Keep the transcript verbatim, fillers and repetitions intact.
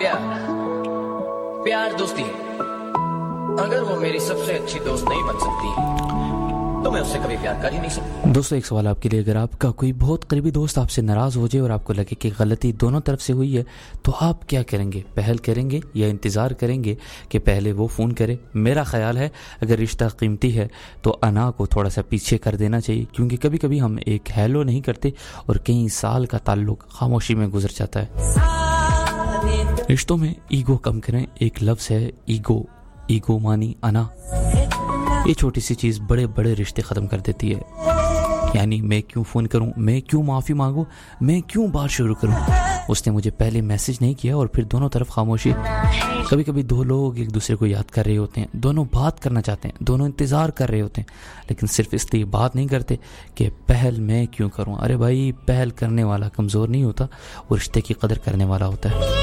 प्यार प्यार दोस्ती अगर वो मेरी सबसे अच्छी दोस्त नहीं बन सकती तो मैं उससे कभी प्यार कर ही नहीं सकता। दोस्तों एक सवाल आपके लिए, अगर आपका कोई बहुत करीबी दोस्त आपसे नाराज़ हो जाए और आपको लगे कि गलती दोनों तरफ से हुई है तो आप क्या करेंगे? पहल करेंगे या इंतज़ार करेंगे कि पहले वो फ़ोन करे? मेरा ख़्याल है अगर रिश्ता कीमती है तो अना को थोड़ा सा पीछे कर देना चाहिए, क्योंकि कभी कभी हम एक हेलो नहीं करते और कई साल का ताल्लुक़ खामोशी में गुजर जाता है। रिश्तों में ईगो कम करें। एक लफ्ज़ है ईगो, ईगो मानी अना। ये छोटी सी चीज़ बड़े बड़े रिश्ते ख़त्म कर देती है। यानी मैं क्यों फ़ोन करूं, मैं क्यों माफ़ी मांगूं, मैं क्यों बात शुरू करूं, उसने मुझे पहले मैसेज नहीं किया और फिर दोनों तरफ खामोशी। कभी कभी दो लोग एक दूसरे को याद कर रहे होते हैं, दोनों बात करना चाहते हैं, दोनों इंतज़ार कर रहे होते हैं, लेकिन सिर्फ इसलिए बात नहीं करते कि पहल मैं क्यों करूं। अरे भाई, पहल करने वाला कमज़ोर नहीं होता, वो रिश्ते की कदर करने वाला होता है।